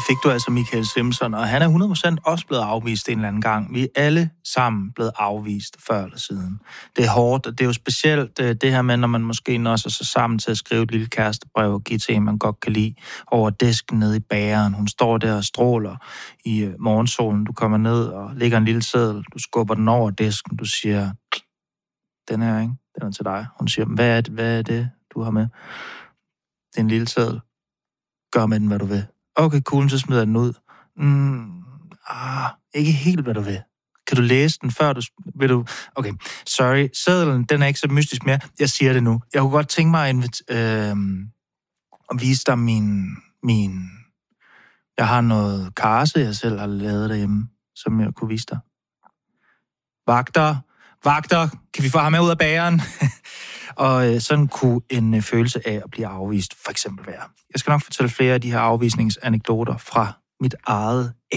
fik du altså Michael Simpson, og han er 100% også blevet afvist en eller anden gang. Vi er alle sammen blevet afvist før eller siden. Det er hårdt, og det er jo specielt det her med, når man måske når sig sammen til at skrive et lille kærestebrev og give til en, man godt kan lide, over disken nede i bageren. Hun står der og stråler i morgensolen. Du kommer ned og lægger en lille seddel. Du skubber den over disken. Du siger, den her, ikke? Den er til dig. Hun siger, hvad er det, du har med? Det er en lille seddel. Gør med den, hvad du vil. Okay, cool, så smider jeg den ud. Ikke helt, hvad du vil. Kan du læse den, før du... Vil du... Okay, sorry. Sedlen, den er ikke så mystisk mere. Jeg siger det nu. Jeg kunne godt tænke mig at vise dig min... Jeg har noget karse, jeg selv har lavet derhjemme, som jeg kunne vise dig. Vagter, kan vi få ham med ud af bageren? Og sådan kunne en følelse af at blive afvist for eksempel være. Jeg skal nok fortælle flere af de her afvisningsanekdoter fra mit eget